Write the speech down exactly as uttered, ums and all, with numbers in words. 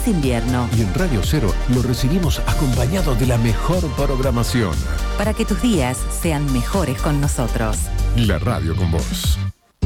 es invierno. Y en Radio Cero lo recibimos acompañado de la mejor programación. Para que tus días sean mejores con nosotros. La radio con vos.